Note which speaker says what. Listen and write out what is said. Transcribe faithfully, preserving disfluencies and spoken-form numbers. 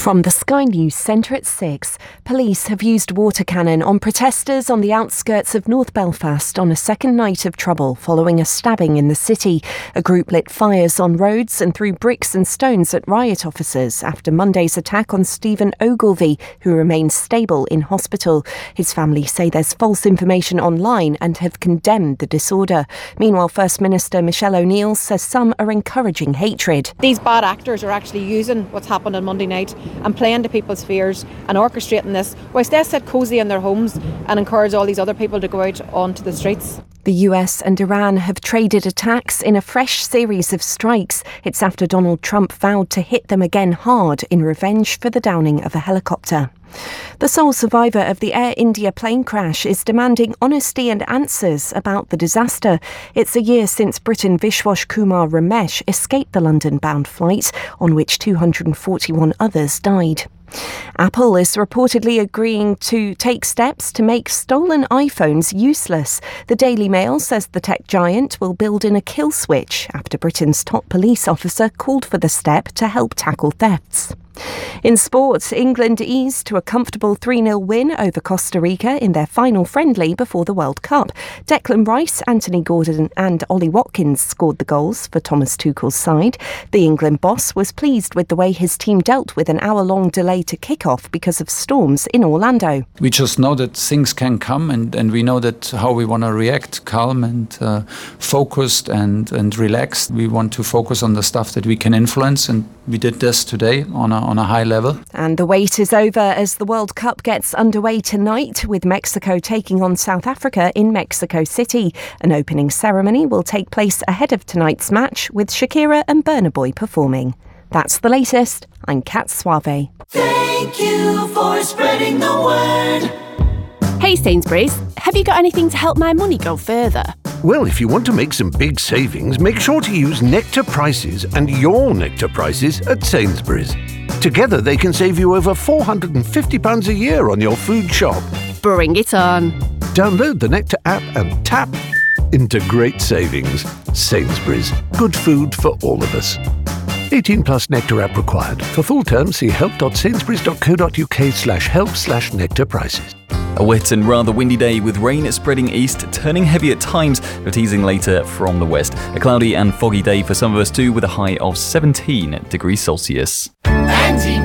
Speaker 1: From the Sky News Centre at six, police have used water cannon on protesters on the outskirts of North Belfast on a second night of trouble following a stabbing in the city. A group lit fires on roads and threw bricks and stones at riot officers after Monday's attack on Stephen Ogilvie, who remains stable in hospital. His family say there's false information online and have condemned the disorder. Meanwhile, First Minister Michelle O'Neill says some are encouraging hatred.
Speaker 2: These bad actors are actually using what's happened on Monday night and playing to people's fears and orchestrating this, whilst they sit cosy in their homes and encourage all these other people to go out onto the streets.
Speaker 1: The U S and Iran have traded attacks in a fresh series of strikes. It's after Donald Trump vowed to hit them again hard in revenge for the downing of a helicopter. The sole survivor of the Air India plane crash is demanding honesty and answers about the disaster. It's a year since Briton Vishwas Kumar Ramesh escaped the London-bound flight, on which two hundred forty-one others died. Apple is reportedly agreeing to take steps to make stolen iPhones useless. The Daily Mail says the tech giant will build in a kill switch after Britain's top police officer called for the step to help tackle thefts. In sport, England eased to a comfortable three nil win over Costa Rica in their final friendly before the World Cup. Declan Rice, Anthony Gordon and Ollie Watkins scored the goals for Thomas Tuchel's side. The England boss was pleased with the way his team dealt with an hour-long delay to kick-off because of storms in Orlando.
Speaker 3: We just know that things can come and, and we know that how we want to react, calm and uh, focused and, and relaxed. We want to focus on the stuff that we can influence, and we did this today on a on a high level.
Speaker 1: And the wait is over as the World Cup gets underway tonight, with Mexico taking on South Africa in Mexico City. An opening ceremony will take place ahead of tonight's match, with Shakira and Burna Boy performing. That's the latest. I'm Kat Suave.
Speaker 4: Thank you for spreading the word.
Speaker 5: Hey Sainsbury's, have you got anything to help my money go further?
Speaker 6: Well, if you want to make some big savings, make sure to use Nectar Prices and your Nectar Prices at Sainsbury's. Together, they can save you over four hundred fifty pounds a year on your food shop.
Speaker 5: Bring it on.
Speaker 6: Download the Nectar app and tap into great savings. Sainsbury's. Good food for all of us. eighteen plus Nectar app required. For full terms, see help.sainsbury's.co.uk slash help slash Nectar Prices.
Speaker 7: A wet and rather windy day with rain spreading east, turning heavy at times, but easing later from the west. A cloudy and foggy day for some of us too, with a high of seventeen degrees Celsius.